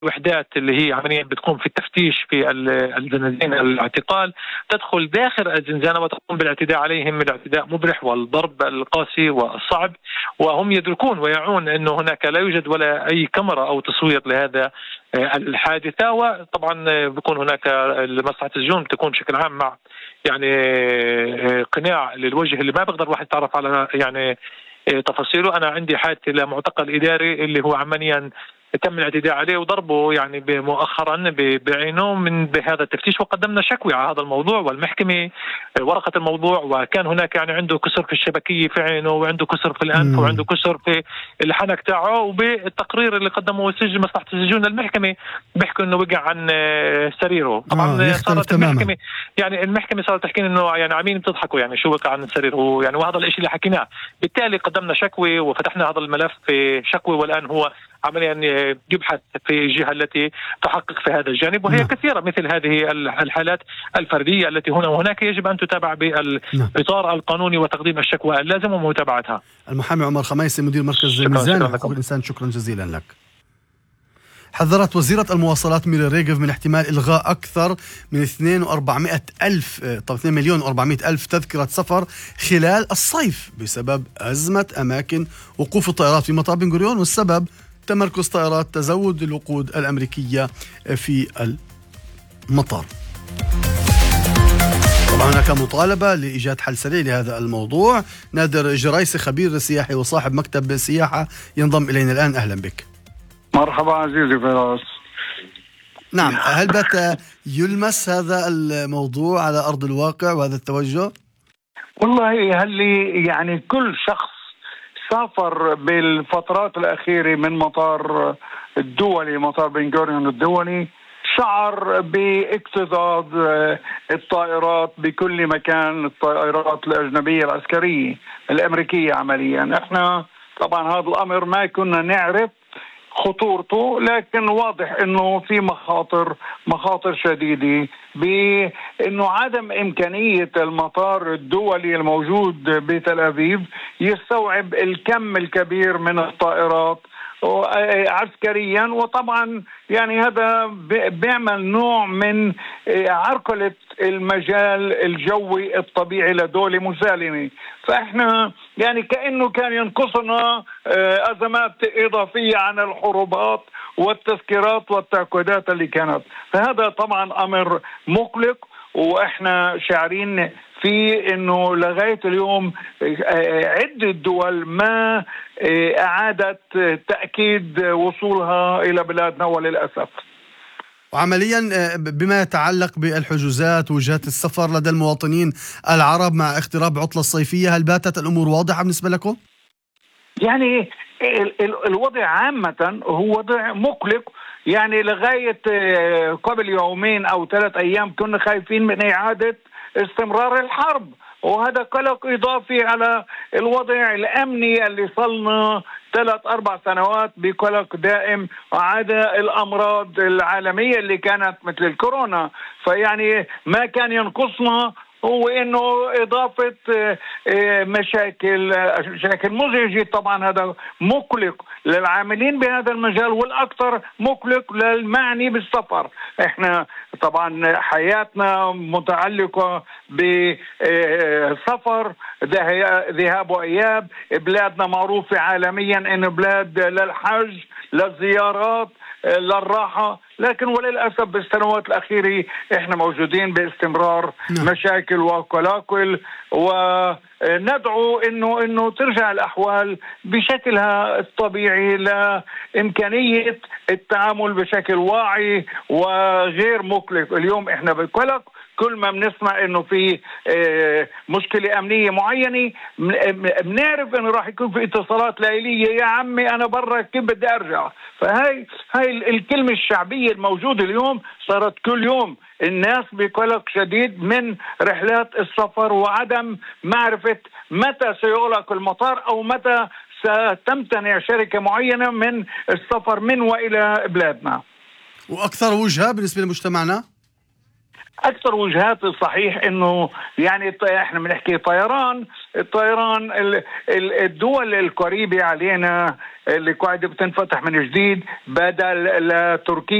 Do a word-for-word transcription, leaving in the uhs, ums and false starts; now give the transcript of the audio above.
الوحدات اللي هي عمليا بتقوم في التفتيش في الزنازين الاعتقال تدخل داخل الزنزانة وتقوم بالاعتداء عليهم الاعتداء مبرح والضرب القاسي والصعب، وهم يدركون ويعون أنه هناك لا يوجد ولا أي كاميرا أو تصوير لهذا الحادثة. وطبعا بيكون هناك مصلحة السجون بتكون بشكل عام مع يعني قناع للوجه اللي ما بقدر الواحد يتعرف على يعني تفاصيله. أنا عندي حادثة لمعتقل إداري اللي هو عمليا تم الاعتداء عليه وضربه يعني مؤخرا بعينه من بهذا التفتيش، وقدمنا شكوى على هذا الموضوع والمحكمة ورقة الموضوع، وكان هناك يعني عنده كسر في الشبكية في عينه وعنده كسر في الأنف وعنده كسر في الحنك تاعه، وبالتقرير اللي قدمه السجن مصلحة السجون للمحكمة بيحكوا انه وقع عن سريره. طبعا آه صارت المحكمة يعني المحكمة صارت تحكي انه يعني عمين بتضحكوا يعني شو وقع عن سريره يعني، وهذا الشيء اللي حكيناه. بالتالي قدمنا شكوى وفتحنا هذا الملف في شكوى، والآن هو عمليا يبحث في الجهة التي تحقق في هذا الجانب، وهي م. كثيرة مثل هذه الحالات الفردية التي هنا وهناك يجب أن تتابع بالإطار القانوني وتقديم الشكوى اللازم ومتابعتها. المحامي عمر خميسي مدير مركز ميزان حقوق الإنسان، شكرا جزيلا لك. حذرت وزيرة المواصلات ميري ريغف من احتمال إلغاء أكثر من اثنين وأربعمائة ألف طب اثنين مليون وأربعمائة ألف تذكرة سفر خلال الصيف بسبب أزمة أماكن وقوف الطائرات في مطار بن غوريون، والسبب تمركز طائرات تزود الوقود الأمريكية في المطار. طبعا هناك مطالبة لإيجاد حل سريع لهذا الموضوع. نادر جرايسي خبير سياحي وصاحب مكتب سياحة ينضم إلينا الآن. أهلا بك. مرحبا عزيزي فراس. نعم، هل بات يلمس هذا الموضوع على أرض الواقع وهذا التوجه؟ والله هل يعني كل شخص سافر بالفترات الأخيرة من مطار الدولي مطار بن غوريون الدولي شعر باكتظاظ الطائرات بكل مكان، الطائرات الأجنبية العسكرية الأمريكية عمليا. احنا طبعا هذا الأمر ما كنا نعرف خطورته، لكن واضح انه في مخاطر مخاطر شديدة بانه عدم امكانية المطار الدولي الموجود بتل ابيب يستوعب الكم الكبير من الطائرات عسكريا، وطبعا يعني هذا بيعمل نوع من عرقلة المجال الجوي الطبيعي لدولة مسالمة. فاحنا يعني كأنه كان ينقصنا أزمات إضافية عن الحروبات والتذكيرات والتعقيدات اللي كانت، فهذا طبعا أمر مقلق، وإحنا شاعرين في انه لغايه اليوم عده دول ما اعادت تاكيد وصولها الى بلادنا وللاسف. وعمليا بما يتعلق بالحجوزات وجهات السفر لدى المواطنين العرب مع اقتراب العطله الصيفيه، هل باتت الامور واضحه بالنسبه لكم؟ يعني الوضع عامه هو وضع مقلق، يعني لغايه قبل يومين او ثلاث ايام كنا خايفين من اعاده استمرار الحرب، وهذا قلق إضافي على الوضع الأمني اللي صلنا ثلاث أربع سنوات بقلق دائم، وعدا الأمراض العالمية اللي كانت مثل الكورونا. فيعني ما كان ينقصنا هو إنه إضافة مشاكل مشاكل مزعجة. طبعا هذا مقلق للعاملين بهذا المجال، والأكثر مقلق للمعني بالسفر. إحنا طبعا حياتنا متعلقة بسفر ذهاب وإياب، بلادنا معروفة عالميا إن بلاد للحج للزيارات للراحة، لكن وللأسف بالسنوات الأخيرة إحنا موجودين باستمرار مشاكل وقلاقل، وندعو إنه إنه ترجع الأحوال بشكلها الطبيعي لإمكانية التعامل بشكل واعي وغير مقلق. اليوم إحنا بقلق، كل ما بنسمع إنه في مشكلة أمنية معينة بنعرف إنه راح يكون في اتصالات ليلية، يا عمي أنا برا كيف بدي أرجع. فهاي هاي الكلمة الشعبية الموجودة اليوم صارت كل يوم الناس بقلق شديد من رحلات السفر، وعدم معرفة متى سيغلق المطار أو متى ستمتنع شركة معينة من السفر من وإلى بلادنا. وأكثر وجهة بالنسبة لمجتمعنا أكثر وجهات صحيح إنه يعني احنا بنحكي طيران الطيران الدول القريبة علينا اللي قاعدة بتنفتح من جديد بدل تركيا